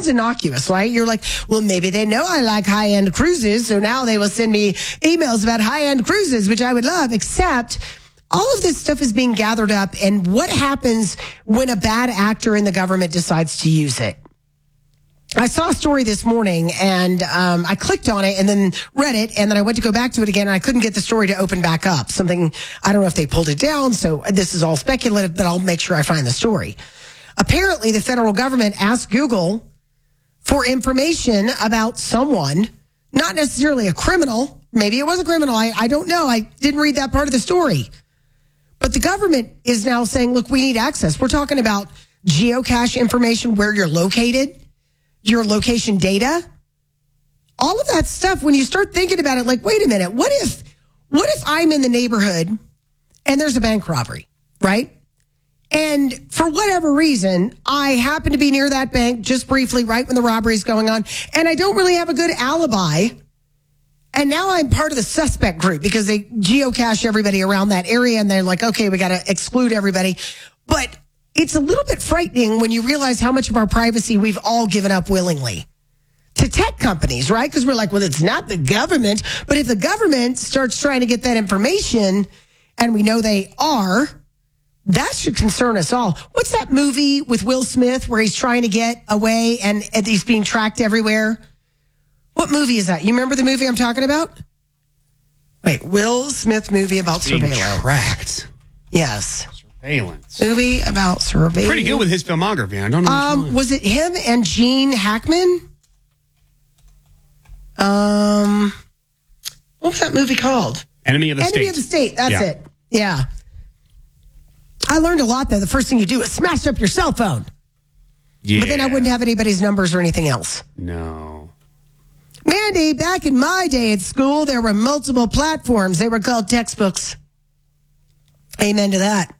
sounds innocuous, right? You're like, well, maybe they know I like high-end cruises, so now they will send me emails about high-end cruises, which I would love, except all of this stuff is being gathered up. And what happens when a bad actor in the government decides to use it? I saw a story this morning and I clicked on it and then read it. And then I went to go back to it again and I couldn't get the story to open back up. Something, I don't know if they pulled it down. So this is all speculative, but I'll make sure I find the story. Apparently, the federal government asked Google for information about someone, not necessarily a criminal. Maybe it was a criminal. I don't know. I didn't read that part of the story. But the government is now saying, look, we need access. We're talking about geocache information, where you're located, your location data, all of that stuff. When you start thinking about it, like, wait a minute, what if I'm in the neighborhood and there's a bank robbery, right? And for whatever reason, I happen to be near that bank just briefly, right when the robbery is going on, and I don't really have a good alibi. And now I'm part of the suspect group because they geocache everybody around that area, and they're like, okay, we got to exclude everybody. But it's a little bit frightening when you realize how much of our privacy we've all given up willingly to tech companies, right? Because we're like, well, it's not the government. But if the government starts trying to get that information, and we know they are, that should concern us all. What's that movie with Will Smith where he's trying to get away and he's being tracked everywhere? What movie is that? You remember the movie I'm talking about? Wait, Will Smith movie about surveillance. Tracked. Yes. Surveillance. Movie about surveillance. Pretty good with his filmography. I don't know. Was it him and Gene Hackman? What was that movie called? Enemy of the State. Enemy of the State. That's it. Yeah. I learned a lot there. The first thing you do is smash up your cell phone. Yeah. But then I wouldn't have anybody's numbers or anything else. No. Mandy, back in my day at school, there were multiple platforms. They were called textbooks. Amen to that.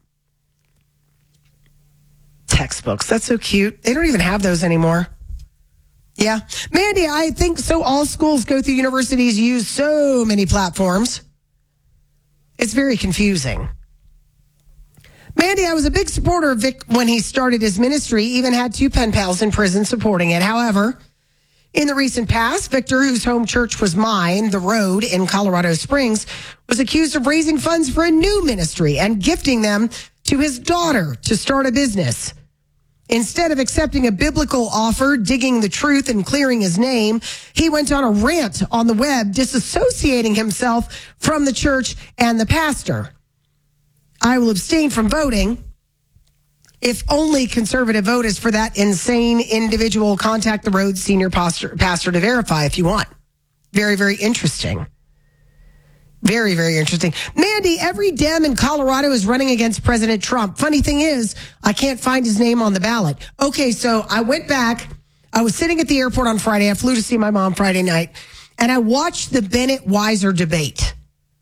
Textbooks. That's so cute. They don't even have those anymore. Yeah. Mandy, I think so. All schools go through universities use so many platforms. It's very confusing. Mandy, I was a big supporter of Vic when he started his ministry, even had 2 pen pals in prison supporting it. However, in the recent past, Victor, whose home church was mine, The Road in Colorado Springs, was accused of raising funds for a new ministry and gifting them to his daughter to start a business. Instead of accepting a biblical offer, digging the truth, and clearing his name, he went on a rant on the web, disassociating himself from the church and the pastor. I will abstain from voting. If only conservative vote is for that insane individual, contact the Road senior pastor to verify if you want. Very, very interesting. Very, very interesting. Mandy, every Dem in Colorado is running against President Trump. Funny thing is, I can't find his name on the ballot. Okay, so I went back. I was sitting at the airport on Friday. I flew to see my mom Friday night, and I watched the Bennett-Weiser debate.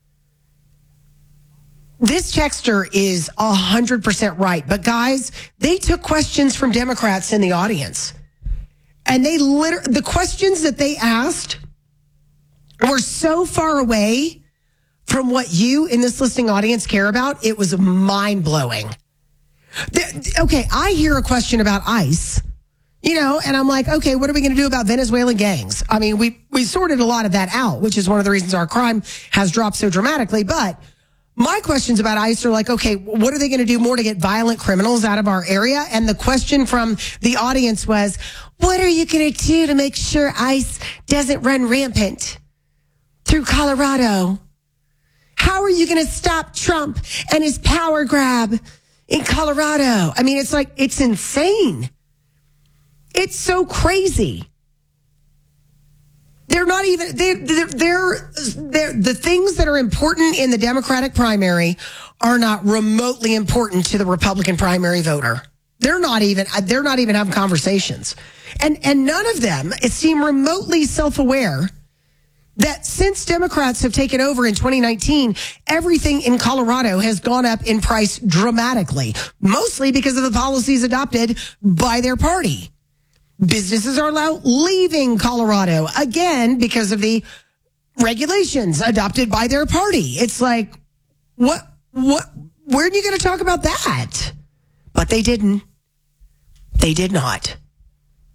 This texter is 100% right. But guys, they took questions from Democrats in the audience. And the questions that they asked were so far away from what you in this listening audience care about. It was mind-blowing. Okay, I hear a question about ICE, and I'm like, okay, what are we going to do about Venezuelan gangs? I mean, we sorted a lot of that out, which is one of the reasons our crime has dropped so dramatically. But my questions about ICE are like, okay, what are they going to do more to get violent criminals out of our area? And the question from the audience was, what are you going to do to make sure ICE doesn't run rampant through Colorado? How are you going to stop Trump and his power grab in Colorado? I mean, it's like, it's insane. It's so crazy. They're not even, the things that are important in the Democratic primary are not remotely important to the Republican primary voter. They're not even having conversations. And none of them seem remotely self-aware that since Democrats have taken over in 2019, everything in Colorado has gone up in price dramatically, mostly because of the policies adopted by their party. Businesses are now leaving Colorado, again, because of the regulations adopted by their party. It's like, where are you going to talk about that? But they didn't. They did not.